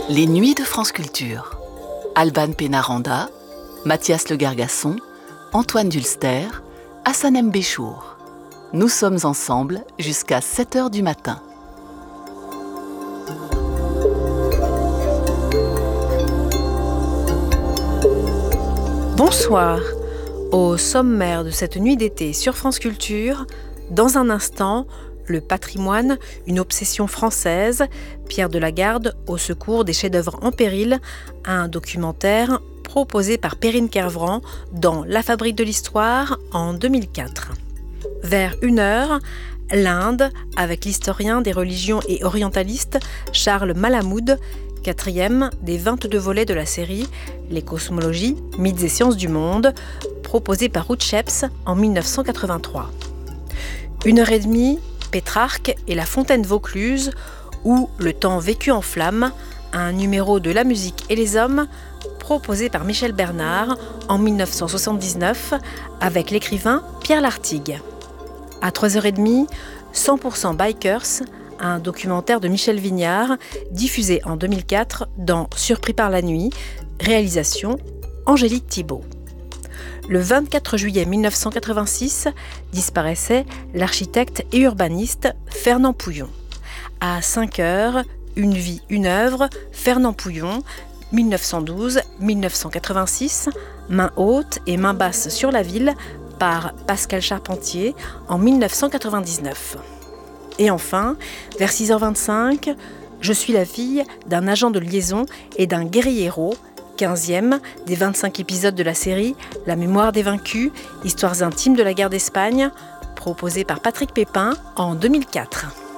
Les Nuits de France Culture. Alban Pénaranda, Mathias Le Gargasson, Antoine Dulster, Hassanem Béchour. Nous sommes ensemble jusqu'à 7h du matin. Bonsoir. Au sommaire de cette nuit d'été sur France Culture, dans un instant, le patrimoine, une obsession française, Pierre de la Garde au secours des chefs-d'œuvre en péril, un documentaire proposé par Perrine Kervran dans La Fabrique de l'Histoire en 2004. Vers 1h, l'Inde avec l'historien des religions et orientaliste Charles Malamud, 4e des 22 volets de la série Les cosmologies, mythes et sciences du monde, proposé par Ruth Sheps en 1983. 1h30, Pétrarque et la fontaine Vaucluse, ou Le temps vécu en flammes, un numéro de La musique et les hommes, proposé par Michel Bernard en 1979 avec l'écrivain Pierre Lartigue. À 3h30, 100% Bikers, un documentaire de Michel Vignard, diffusé en 2004 dans Surpris par la nuit, réalisation Angélique Thibault. Le 24 juillet 1986, disparaissait l'architecte et urbaniste Fernand Pouillon. À 5h, Une vie, une œuvre, Fernand Pouillon, 1912-1986, Main haute et main basse sur la ville, par Pascal Charpentier en 1999. Et enfin, vers 6h25, Je suis la fille d'un agent de liaison et d'un guerriero, 15e des 25 épisodes de la série La mémoire des vaincus, histoires intimes de la guerre d'Espagne, proposé par Patrick Pépin en 2004.